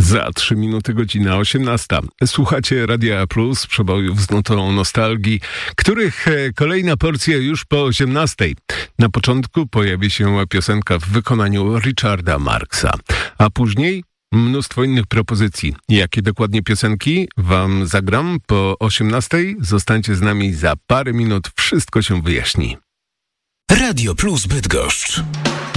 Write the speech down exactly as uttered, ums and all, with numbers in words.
Za trzy minuty godzina osiemnasta. Słuchacie Radia Plus, przebojów z nutą nostalgii, których kolejna porcja już po osiemnastej. Na początku pojawi się piosenka w wykonaniu Richarda Marxa, a później mnóstwo innych propozycji. Jakie dokładnie piosenki wam zagram po osiemnastej? Zostańcie z nami, za parę minut wszystko się wyjaśni. Radio Plus Bydgoszcz.